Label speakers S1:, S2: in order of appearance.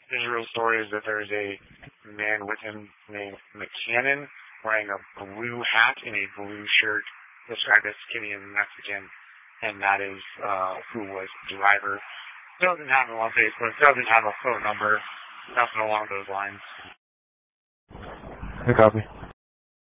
S1: His real story is that there's a man with him named McCannon wearing a blue hat and a blue shirt, described as skinny and Mexican, and that is who was the driver. Doesn't have him on Facebook, doesn't have a phone number, nothing along those lines.
S2: Hey, copy.